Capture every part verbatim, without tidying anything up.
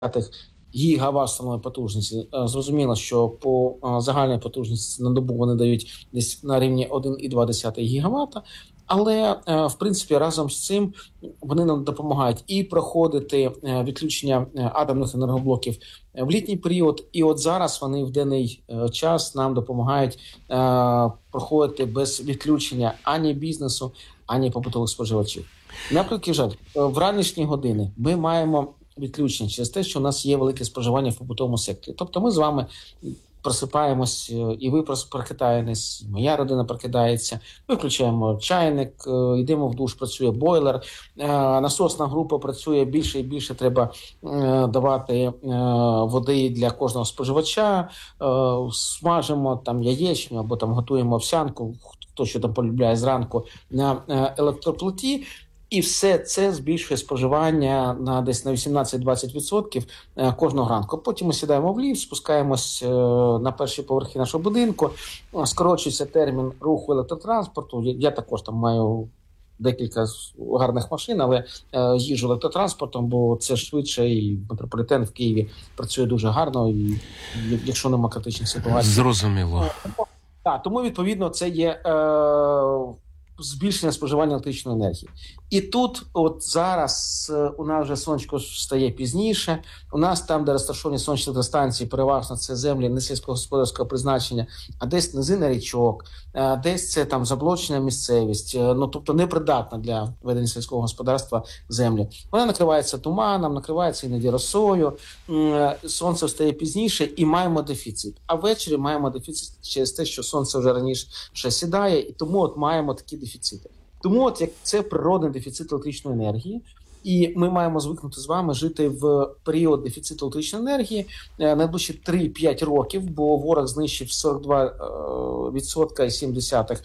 гігават встановленої потужності. Зрозуміло, що по загальній потужності на добу вони дають десь на рівні один і два десятих гігавата. Але, в принципі, разом з цим вони нам допомагають і проходити відключення атомних енергоблоків в літній період. І от зараз вони в денний час нам допомагають проходити без відключення ані бізнесу, ані побутових споживачів. Наприклад, жаль, в ранішні години ми маємо відключення через те, що у нас є велике споживання в побутовому секторі. Тобто ми з вами просипаємось, і ви прокидаєтесь, моя родина прокидається, ми включаємо чайник, йдемо в душ, працює бойлер, насосна група працює більше і більше, треба давати води для кожного споживача, смажимо там яєчню або там готуємо овсянку, хто що там полюбляє зранку на електроплиті. І все це збільшує споживання на десь на вісімнадцять-двадцять відсотків кожного ранку. Потім ми сідаємо в ліфт, спускаємось на перші поверхи нашого будинку, скорочується термін руху електротранспорту. Я також там маю декілька гарних машин, але їжджу електротранспортом, бо це швидше, і метрополітен в Києві працює дуже гарно, і якщо нема критичних ситуацій. Зрозуміло. Так, тому, відповідно, це є е- збільшення споживання електричної енергії. І тут от зараз у нас вже сонечко стає пізніше, у нас там, де розташовані сонячні електростанції, переважно це землі не сільськогосподарського призначення, а десь низина річок, десь це там заблочена місцевість, ну тобто непридатна для ведення сільського господарства землі. Вона накривається туманом, накривається іноді росою, сонце встає пізніше і маємо дефіцит. А ввечері маємо дефіцит через те, що сонце вже раніше ще сідає, і тому от маємо такі дефіцити. Тому от як це природний дефіцит електричної енергії, і ми маємо звикнути з вами жити в період дефіциту електричної енергії найближчі три-п'ять років, бо ворог знищив сорок два відсотки і сім десятих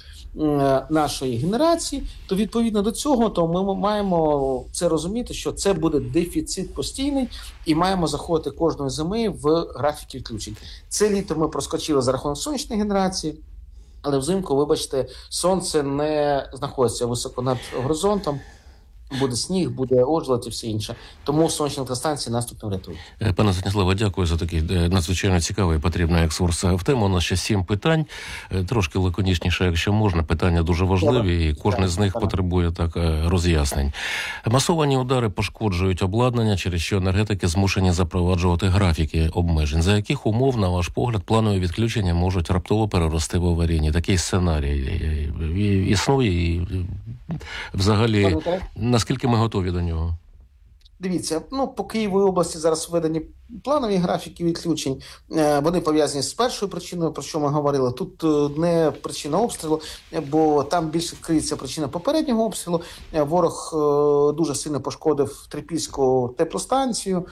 нашої генерації, то відповідно до цього то ми маємо це розуміти, що це буде дефіцит постійний, і маємо заходити кожної зими в графіки відключень. Це літо ми проскочили за рахунок сонячної генерації, але взимку, вибачте, сонце не знаходиться високо над горизонтом, буде сніг, буде ожеледь і все інше. Тому сонячні електростанції нас тут не врятують. Пане Станіславе, дякую за такий надзвичайно цікавий і потрібний екскурс в тему. У нас ще сім питань. Трошки лаконічніше, якщо можна. Питання дуже важливі, і кожне з них потребує так роз'яснень. Масовані удари пошкоджують обладнання, через що енергетики змушені запроваджувати графіки обмежень. За яких умов, на ваш погляд, планові відключення можуть раптово перерости в аварійні? Такий сценарій існує і взагалі... Наскільки ми готові до нього? Дивіться, ну по Києву і області зараз введені планові графіки відключень. Вони пов'язані з першою причиною, про що ми говорили. Тут не причина обстрілу, бо там більше криється причина попереднього обстрілу. Ворог дуже сильно пошкодив Трипільську теплостанцію,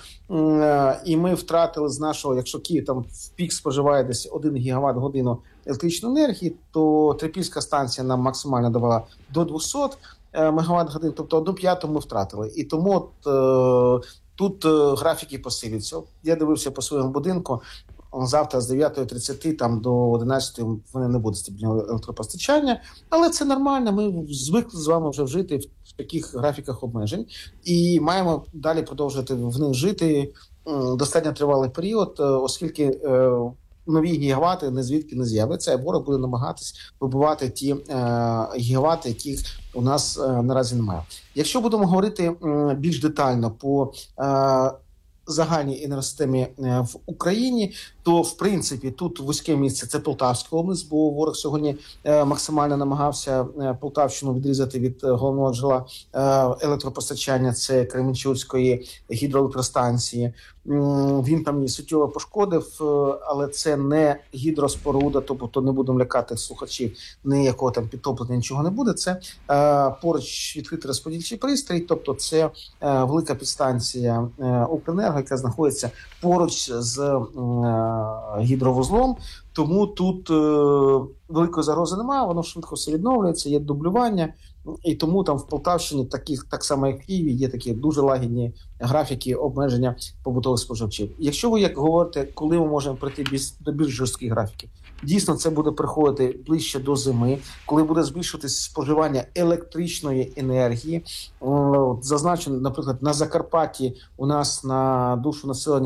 і ми втратили з нашого, якщо Київ там в пік споживає десь один гігават годину електричної енергії, то Трипільська станція нам максимально давала до двохсот мегаватт годин, тобто одну п'яту ми втратили. І тому от, е, тут е, графіки посилюються. Я дивився по своєму будинку, завтра з дев'ятої тридцяти там, до одинадцятої вони не буде стабільного електропостачання, але це нормально, ми звикли з вами вже жити в таких графіках обмежень і маємо далі продовжувати в них жити е, достатньо тривалий період, е, оскільки е, нові гігавати не звідки не з'являться, а ворог буде намагатись вибивати ті е, гігавати, яких у нас е, наразі немає. Якщо будемо говорити е, більш детально по е, загальній енергосистемі е, в Україні, то в принципі тут вузьке місце – це Полтавська область, бо ворог сьогодні е, максимально намагався е, Полтавщину відрізати від е, головного джерела е, електропостачання, це Кременчуцької гідроелектростанції. Він там її суттєво пошкодив, але це не гідроспоруда, тобто не будемо лякати слухачів, ніякого там підтоплення, нічого не буде. Це е, поруч відкритий розподільчий пристрій, тобто це е, велика підстанція е, Укренерго, яка знаходиться поруч з е, гідровузлом. Тому тут е, великої загрози немає, воно швидко все відновлюється, є дублювання. І тому там в Полтавщині, таких, так само як в Києві, є такі дуже лагідні графіки обмеження побутових споживачів. Якщо ви як говорите, коли ми можемо прийти до більш жорстких графіків? Дійсно, це буде приходити ближче до зими, коли буде збільшуватись споживання електричної енергії. Зазначено, наприклад, на Закарпатті у нас на душу населення